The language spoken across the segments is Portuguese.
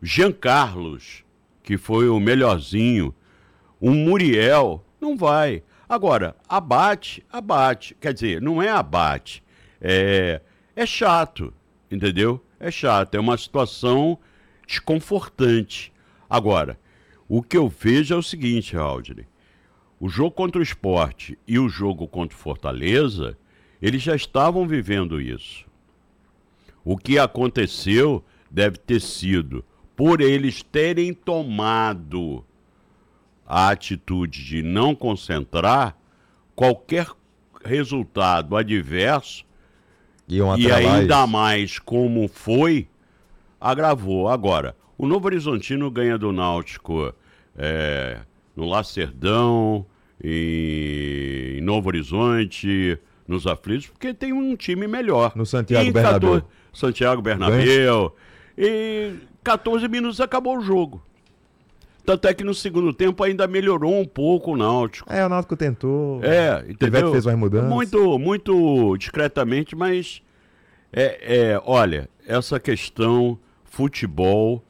Jean Carlos, que foi o melhorzinho, um Muriel, não vai. Agora, abate. Quer dizer, não é abate, é chato, entendeu? É chato, é uma situação desconfortante. Agora, o que eu vejo é o seguinte, Aldrin, o jogo contra o Sport e o jogo contra o Fortaleza, eles já estavam vivendo isso. O que aconteceu deve ter sido por eles terem tomado a atitude de não concentrar, qualquer resultado adverso, e ainda mais como foi, agravou. Agora, o Novo Horizontino ganha do Náutico no Lacerdão, em Novo Horizonte, nos Aflitos, porque tem um time melhor. No Santiago Bernabéu. Santiago Bernabéu. E 14 minutos acabou o jogo. Tanto é que no segundo tempo ainda melhorou um pouco o Náutico. O Náutico tentou. Entendeu? Fez umas mudanças. Muito discretamente, mas olha, essa questão futebol,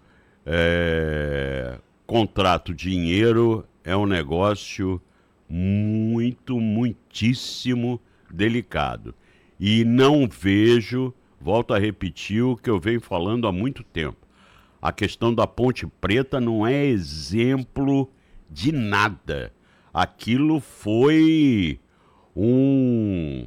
contrato, dinheiro, é um negócio muitíssimo delicado. E não vejo, volto a repetir o que eu venho falando há muito tempo. A questão da Ponte Preta não é exemplo de nada. Aquilo foi um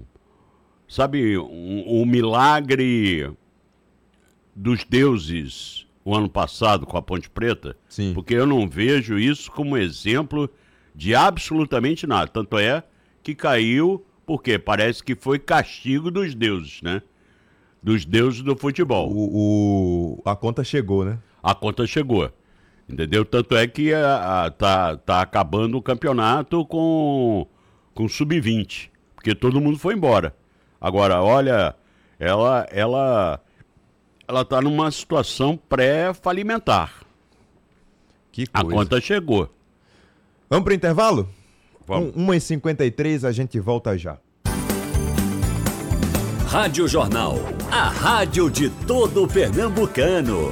milagre dos deuses o ano passado com a Ponte Preta. Sim. Porque eu não vejo isso como exemplo de absolutamente nada. Tanto é que caiu, porque parece que foi castigo dos deuses, né? Dos deuses do futebol. A conta chegou, né? A conta chegou, entendeu? Tanto é que tá acabando o campeonato com sub-20, porque todo mundo foi embora. Agora, olha, ela tá numa situação pré-falimentar. Que coisa. A conta chegou. Vamos pro intervalo? Vamos. 1h53, a gente volta já. Rádio Jornal, a rádio de todo pernambucano.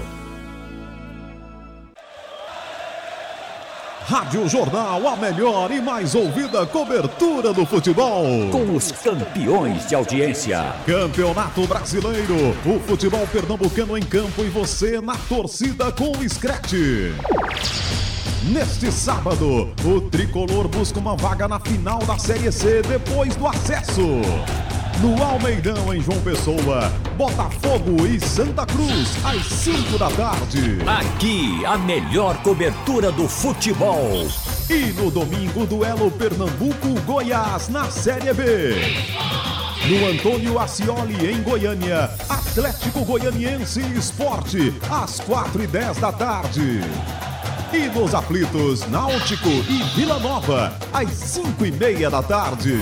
Rádio Jornal, a melhor e mais ouvida cobertura do futebol. Com os campeões de audiência. Campeonato Brasileiro, o futebol pernambucano em campo e você na torcida com o Screte. Neste sábado, o tricolor busca uma vaga na final da Série C depois do acesso. No Almeidão, em João Pessoa, Botafogo e Santa Cruz, às 5 da tarde. Aqui, a melhor cobertura do futebol. E no domingo, duelo Pernambuco-Goiás na Série B. No Antônio Ascioli, em Goiânia, Atlético Goianiense e Sport, às 4h10 da tarde. E nos aflitos, Náutico e Vila Nova, às 5h30 da tarde.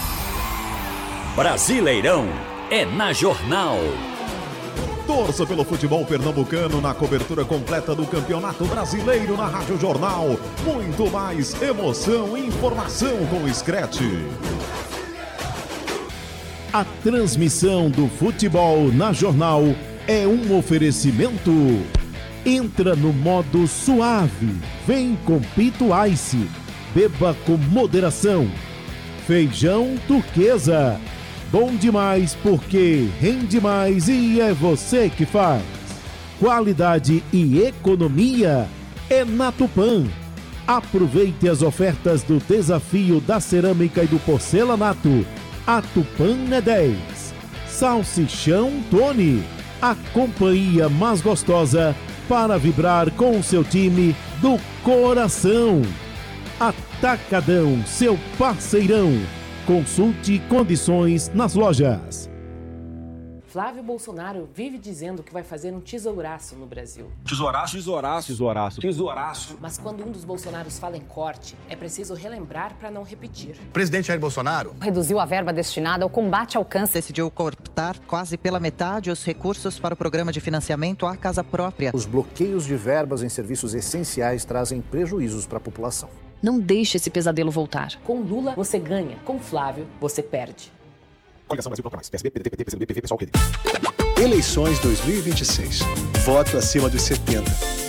Brasileirão é na Jornal. Torça pelo futebol pernambucano na cobertura completa do Campeonato Brasileiro na Rádio Jornal. Muito mais emoção e informação com o Screte. A transmissão do futebol na Jornal é um oferecimento. Entra no modo suave. Vem com Pito Ice. Beba com moderação. Feijão Turquesa. Bom demais porque rende mais e é você que faz. Qualidade e economia é na Tupã. Aproveite as ofertas do desafio da cerâmica e do porcelanato. A Tupã é 10. Salsichão Tony. A companhia mais gostosa para vibrar com o seu time do coração. Atacadão, seu parceirão. Consulte condições nas lojas. Flávio Bolsonaro vive dizendo que vai fazer um tesouraço no Brasil. Tesouraço? Tesouraço. Tesouraço. Tesouraço. Mas quando um dos Bolsonaros fala em corte, é preciso relembrar para não repetir. O presidente Jair Bolsonaro reduziu a verba destinada ao combate ao câncer. Decidiu cortar quase pela metade os recursos para o programa de financiamento à casa própria. Os bloqueios de verbas em serviços essenciais trazem prejuízos para a população. Não deixe esse pesadelo voltar. Com Lula, você ganha. Com Flávio, você perde. Coligação Brasil Contra Mais. PSB, PDT, PCdoB, PV, PSOL, PD. Eleições 2026. Voto acima dos 70.